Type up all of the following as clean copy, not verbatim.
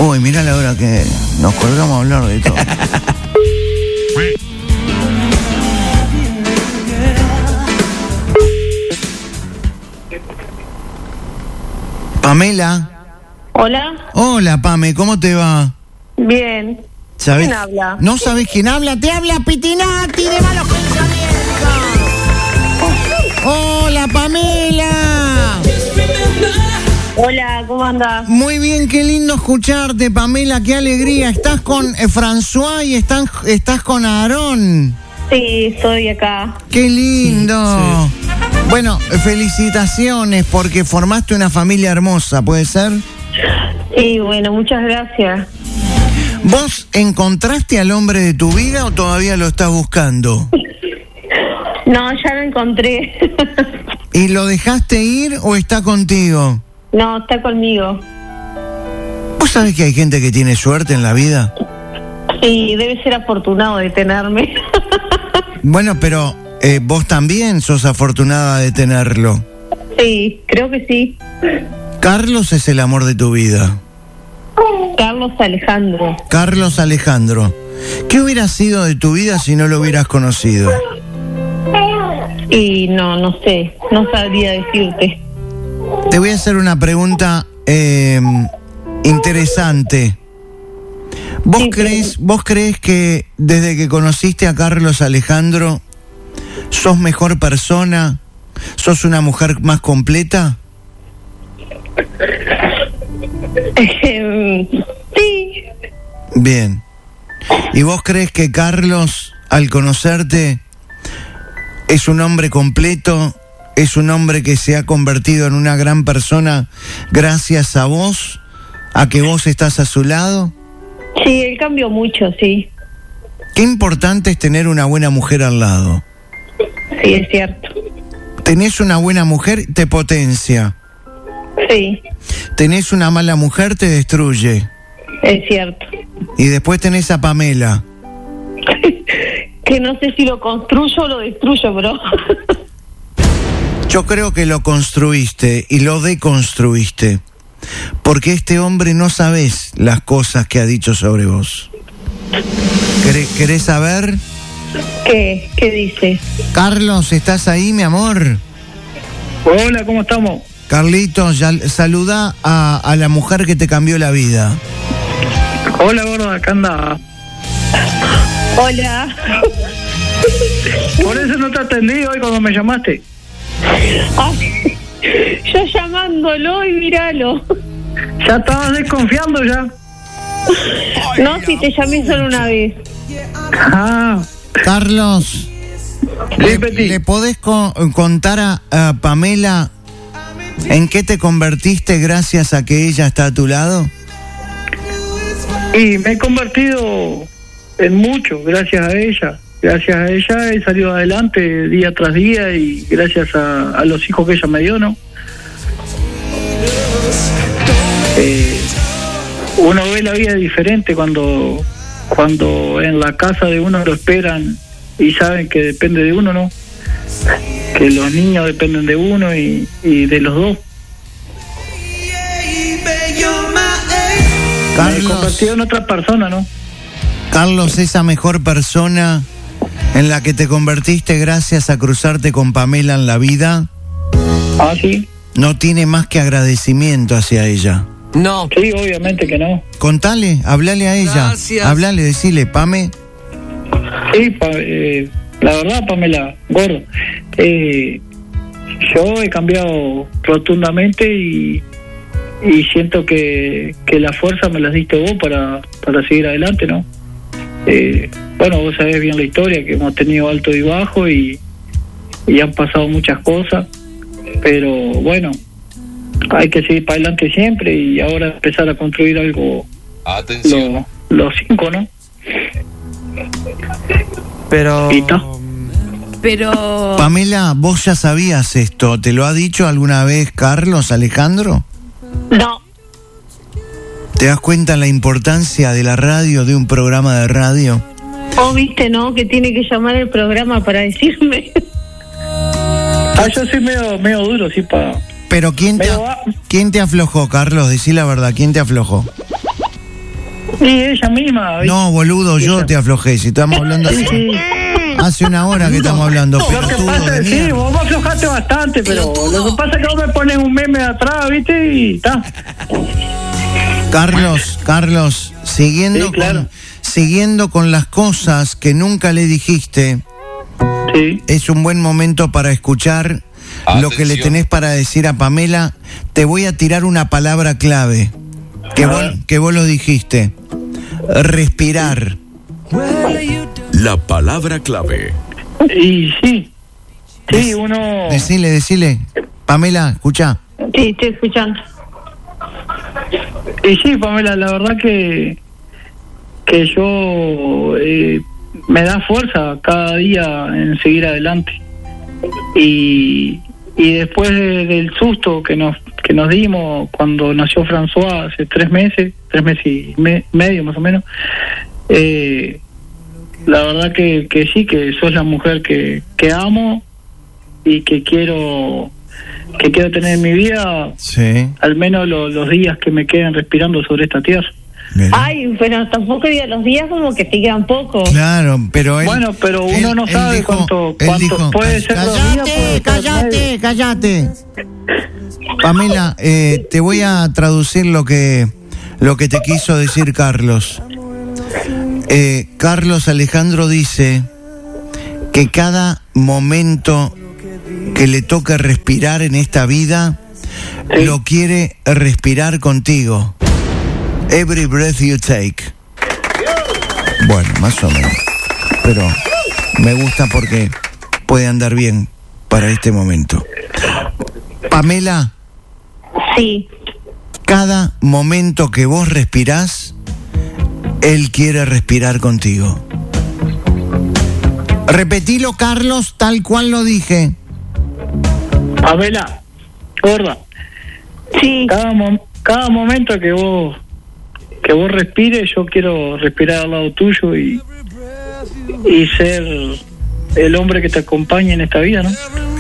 Uy, mirá la hora que nos colgamos a hablar de todo. Pamela. Hola. Hola, Pame, ¿cómo te va? Bien. ¿Sabés? ¿Quién habla? ¿No sabés quién habla? ¡Te habla Pitinati de Malos Pensamientos! ¡Hola, Pamela! Hola, ¿cómo andás? Muy bien, qué lindo escucharte, Pamela, qué alegría. Estás con François y estás con Aarón. Sí, estoy acá. ¡Qué lindo! Sí. Bueno, felicitaciones porque formaste una familia hermosa, ¿puede ser? Sí, bueno, muchas gracias. ¿Vos encontraste al hombre de tu vida o todavía lo estás buscando? No, ya lo encontré. ¿Y lo dejaste ir o está contigo? No, está conmigo. ¿Vos sabés que hay gente que tiene suerte en la vida? Sí, debe ser afortunado de tenerme. Bueno, pero vos también sos afortunada de tenerlo. Sí, creo que sí. Carlos es el amor de tu vida. Carlos Alejandro. Carlos Alejandro. ¿Qué hubiera sido de tu vida si no lo hubieras conocido? Y no sé, no sabría decirte. Te voy a hacer una pregunta interesante. ¿Vos crees que desde que conociste a Carlos Alejandro sos mejor persona? ¿Sos una mujer más completa? Sí. Bien. ¿Y vos crees que Carlos, al conocerte, es un hombre completo? ¿Es un hombre que se ha convertido en una gran persona gracias a vos? ¿A que vos estás a su lado? Sí, él cambió mucho, sí. Qué importante es tener una buena mujer al lado. Sí, es cierto. Tenés una buena mujer, te potencia. Sí. Tenés una mala mujer, te destruye. Es cierto. Y después tenés a Pamela. Que no sé si lo construyo o lo destruyo, bro. Yo creo que lo construiste y lo deconstruiste. Porque este hombre no sabés las cosas que ha dicho sobre vos. ¿Querés saber? ¿Qué dice? Carlos, ¿estás ahí, mi amor? Hola, ¿cómo estamos? Carlitos, saluda a la mujer que te cambió la vida. Hola, gorda, acá anda. Hola. Por eso no te atendí hoy cuando me llamaste. Ay, yo llamándolo y míralo. Ya estabas desconfiando ya. No, si te llamé solo una vez. Ah. Carlos, ¿le podés contar a Pamela en qué te convertiste gracias a que ella está a tu lado? Y me he convertido en mucho, gracias a ella. Gracias a ella he salido adelante día tras día y gracias a los hijos que ella me dio, ¿no? Uno ve la vida diferente cuando en la casa de uno lo esperan y saben que depende de uno, ¿no? Que los niños dependen de uno y de los dos. Carlos, me he convertido en otra persona, ¿no? Carlos, esa mejor persona en la que te convertiste gracias a cruzarte con Pamela en la vida. Ah, sí. No tiene más que agradecimiento hacia ella. No. Sí, obviamente que no. Contale, hablale a ella. Gracias. Hablale, decile, Pame. Sí, la verdad, Pamela, gordo, yo he cambiado rotundamente y siento que la fuerza me las diste vos para seguir adelante, ¿no? Bueno, vos sabés bien la historia, que hemos tenido alto y bajo y han pasado muchas cosas, pero bueno, hay que seguir para adelante siempre y ahora empezar a construir algo. Atención. Los 5, ¿no? Pero... Pamela, ¿vos ya sabías esto? ¿Te lo ha dicho alguna vez Carlos Alejandro? No. ¿Te das cuenta la importancia de la radio, de un programa de radio? Vos viste, ¿no? Que tiene que llamar el programa para decirme. Yo soy medio duro, sí, para... Pero ¿quién te aflojó, Carlos? Decí la verdad, ¿quién te aflojó? Y ella misma. ¿viste? No, boludo, yo Ella. te aflojé. Si estamos hablando Sí, sí. hace una hora que estamos hablando. Lo que pelotudo pasa de es que sí, mierda. vos me aflojaste bastante, pero lo que pasa es que vos me pones un meme de atrás, ¿viste? Y está. Carlos, siguiendo, Sí, claro. siguiendo con las cosas que nunca le dijiste, Sí. es un buen momento para escuchar lo que le tenés para decir a Pamela. Te voy a tirar una palabra clave que vos lo dijiste. Respirar. La palabra clave. Y sí. Sí, uno. Decile. Pamela, escucha. Sí, estoy escuchando. Y sí, Pamela, la verdad que yo me da fuerza cada día en seguir adelante. Y después del susto que nos dimos cuando nació François hace 3 meses y medio más o menos, la verdad que sí, que sos la mujer que amo y que quiero tener en mi vida, Sí. al menos los días que me queden respirando sobre esta tierra. Mira. Ay, pero tampoco diga los días como que te quedan pocos. Claro, pero él. Bueno, pero uno no sabe cuánto puede ser los días, puede ser Cállate. Pamela, te voy a traducir lo que te quiso decir Carlos. Carlos Alejandro dice que cada momento que le toca respirar en esta vida, Sí. lo quiere respirar contigo. Every breath you take. Bueno, más o menos. Pero me gusta porque puede andar bien para este momento. Pamela, Sí. cada momento que vos respirás, él quiere respirar contigo. Repetilo, Carlos, tal cual lo dije. Pamela, gorda, Sí. cada momento que vos respires, yo quiero respirar al lado tuyo y ser el hombre que te acompañe en esta vida, ¿no?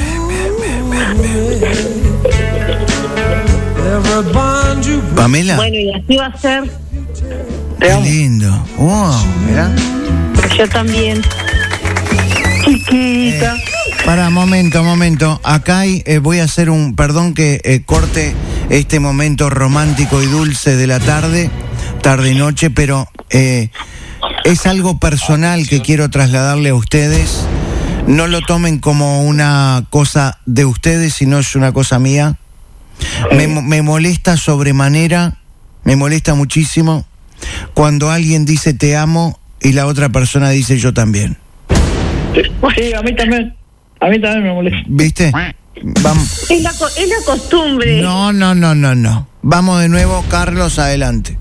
Pamela, Bueno, y así va a ser. Te qué amo. lindo. Wow, mirá. Yo también. Chiquita. Para, momento. Acá voy a hacer perdón que corte este momento romántico y dulce de la tarde y noche, pero es algo personal que quiero trasladarle a ustedes. No lo tomen como una cosa de ustedes, sino es una cosa mía. Me molesta sobremanera, me molesta muchísimo cuando alguien dice te amo y la otra persona dice yo también. Sí, a mí también me molesta. ¿Viste? Vamos. Es la costumbre. No. Vamos de nuevo, Carlos, adelante.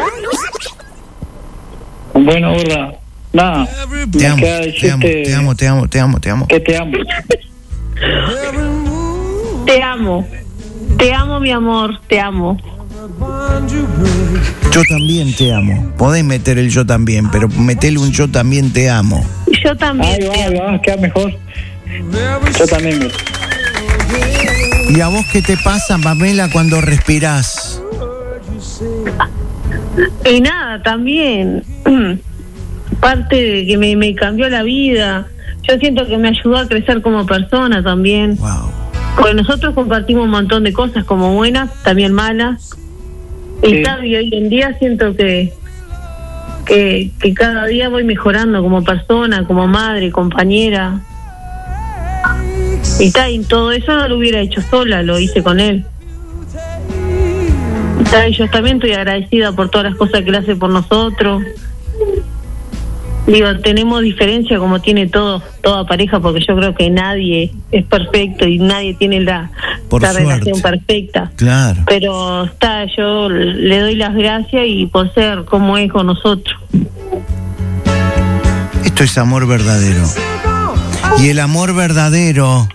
Bueno, gorda, nada, Te me amo, queda decirte te amo. que te amo. Te amo, mi amor. Te amo. Yo también te amo. Podés meter el yo también, pero metele un yo también te amo. Yo también. Ahí va, queda mejor. Yo también, gorda. ¿Y a vos qué te pasa, Pamela, cuando respirás? Y nada, también. Parte de que me cambió la vida. Yo siento que me ayudó a crecer como persona también. Wow. Porque nosotros compartimos un montón de cosas, como buenas, también malas. Y, Sí. y hoy en día siento que cada día voy mejorando como persona, como madre, compañera. Y todo eso no lo hubiera hecho sola, lo hice con él. Y yo también estoy agradecida por todas las cosas que él hace por nosotros. Digo, tenemos diferencia como tiene toda pareja, porque yo creo que nadie es perfecto y nadie tiene la relación perfecta. Claro. Pero yo le doy las gracias y por ser como es con nosotros. Esto es amor verdadero. Y el amor verdadero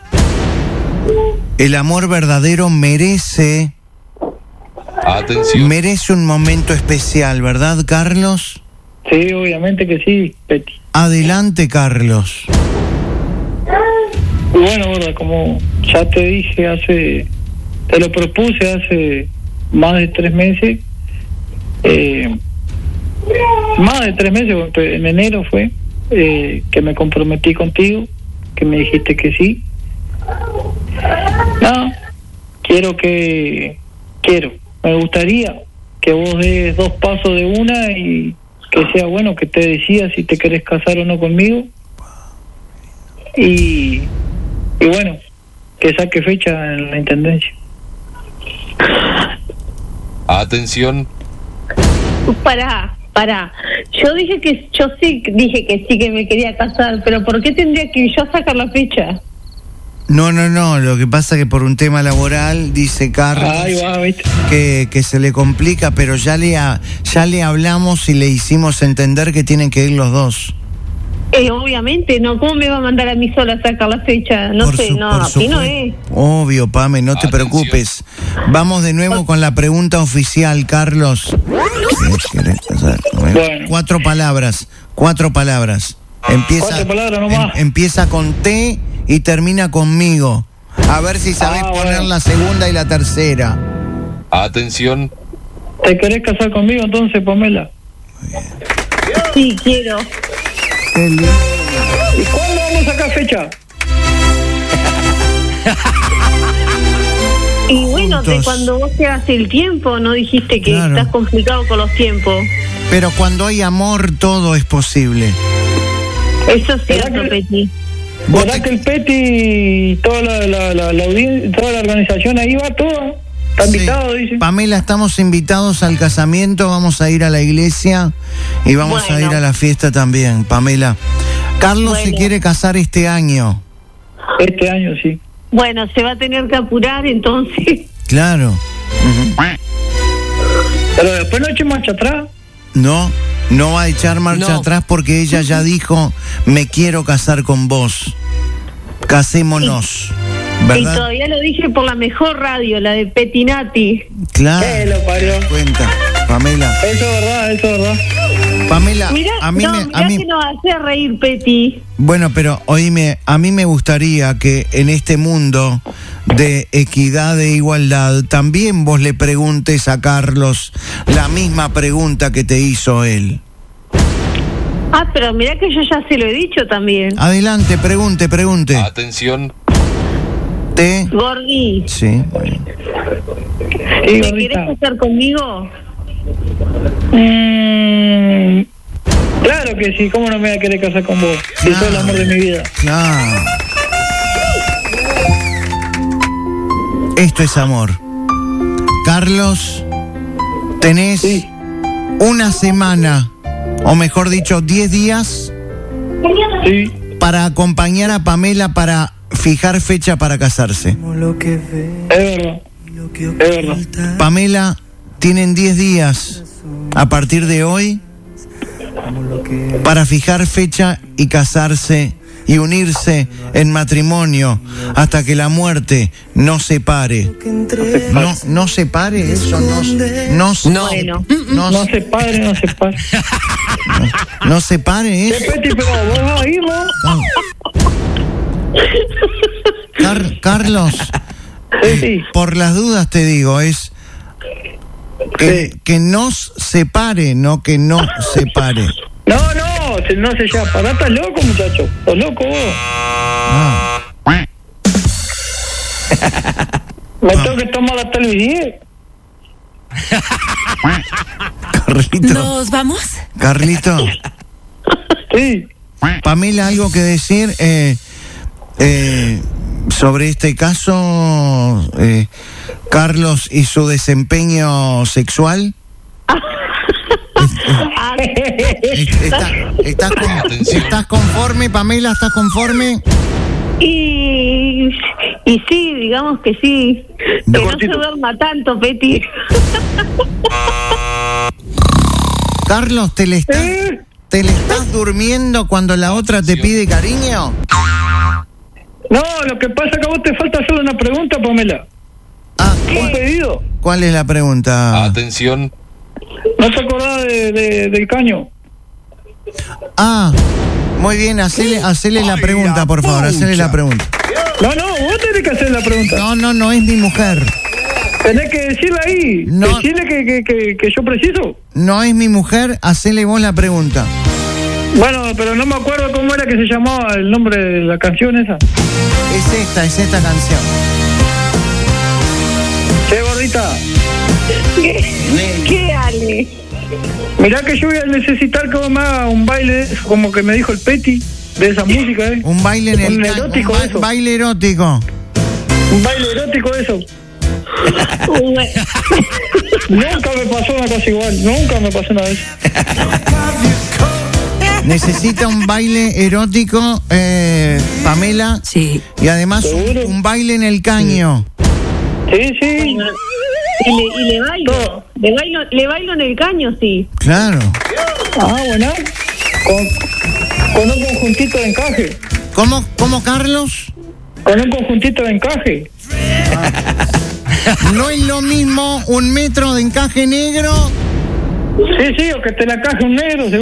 merece Atención. merece un momento especial, ¿verdad, Carlos? Sí, obviamente que sí, Peti. Adelante, Carlos. Y bueno, gorda, como ya te dije te lo propuse hace más de 3 meses, más de 3 meses, en enero fue, que me comprometí contigo, que me dijiste que sí. No, me gustaría que vos des 2 pasos de una y que sea bueno, que te decidas si te querés casar o no conmigo. Y bueno, que saque fecha en la intendencia. Atención. Pará. Yo dije que sí que me quería casar, pero ¿por qué tendría que yo sacar la fecha? No, lo que pasa que por un tema laboral, dice Carlos, que se le complica, pero ya le hablamos y le hicimos entender que tienen que ir los dos. Obviamente, ¿no? ¿Cómo me va a mandar a mí sola a sacar la fecha? Así no es. Obvio, Pame, no te preocupes. Vamos de nuevo con la pregunta oficial, Carlos. Bueno. 4 palabras. Empieza, 4 palabras nomás. Empieza con T y termina conmigo. A ver si sabés poner la segunda y la tercera. Atención. ¿Te querés casar conmigo entonces, Pamela? Sí, quiero. ¿Y cuándo vamos a sacar fecha? Y bueno, Juntos. cuando vos te hace el tiempo, ¿no dijiste que Claro. estás complicado con los tiempos? Pero cuando hay amor, todo es posible. Eso es cierto, ¿Verdad que- Peti. ¿Verdad que el Peti y toda la audiencia, toda la organización ahí va toda? Está invitado, Sí. dice. Pamela, estamos invitados al casamiento, vamos a ir a la iglesia y vamos a Bueno. ir a la fiesta también, Pamela. Carlos se Bueno. quiere casar este año. Este año sí. Bueno, se va a tener que apurar entonces. Claro. Pero después no eche marcha atrás. No va a echar marcha atrás porque ella ya dijo, me quiero casar con vos. Casémonos. Y ¿Verdad? todavía lo dije por la mejor radio, la de Petinati. Claro. Lo parió. Cuenta, Pamela. Eso es verdad. Pamela, Mirá, a mí que nos hace reír, Peti. Bueno, pero oíme, a mí me gustaría que en este mundo de equidad e igualdad también vos le preguntes a Carlos la misma pregunta que te hizo él. Ah, pero mirá que yo ya se lo he dicho también. Adelante, pregunte. Atención. ¿Te? Gordi, Sí, bueno. Sí, ¿te gordita. querés casar conmigo? Claro que sí, ¿cómo no me voy a querer casar con vos? Si Claro. sos el amor de mi vida. Claro. Esto es amor. Carlos, tenés Sí. una semana, o mejor dicho, 10 días Sí. para acompañar a Pamela para fijar fecha para casarse. Es verdad. Es verdad. Pamela, tienen 10 días a partir de hoy para fijar fecha y casarse y unirse en matrimonio hasta que la muerte nos separe. No separe, eso no Bueno, No se padre, no se padre. no separe, ¿Qué eso. Peti, pero vos vas a ir, ¿no? Carlos, Sí. por las dudas te digo, es que nos separe, no que no separe. No se llama. Pará, estás loco, muchacho. Estás loco vos. Ah, Me tengo que tomar hasta el 10. Carlito, ¿Nos vamos? Carlito, Sí. Pamela, ¿algo que decir sobre este caso, Carlos y su desempeño sexual? ah, ¿Estás conforme, Pamela? ¿Estás conforme? y sí, digamos que sí. Que no se duerma tanto, Peti. Carlos, ¿te le estás durmiendo cuando la otra te pide cariño? No, lo que pasa es que a vos te falta hacer una pregunta, Pamela. Ah, Un pedido. ¿cuál es la pregunta? Atención. ¿No te acordás del caño? Ah, muy bien, hacele la pregunta, por favor, hacele la pregunta. No, vos tenés que hacer la pregunta. No, es mi mujer. Tenés que decirle ahí. No. Decirle que yo preciso. No es mi mujer, hacele vos la pregunta. Bueno, pero no me acuerdo cómo era que se llamaba el nombre de la canción esa. Es esta canción. Che, gordita. ¿Qué, Ale? Mirá que yo voy a necesitar que me haga un baile, como que me dijo el Peti, de esa música, Un baile en el Un caño. erótico eso. Baile erótico. Un baile erótico de eso. Nunca me pasó una cosa igual, nunca me pasó una vez. Necesita un baile erótico, Pamela. Sí. Y además ¿Seguro? un baile en el caño. Sí, sí. Y le bailo. Le bailo en el caño, sí. Claro. Ah, buena. Con un conjuntito de encaje. ¿Cómo, Carlos? Con un conjuntito de encaje. No es lo mismo 1 metro de encaje negro. Sí, o que te la caje un negro,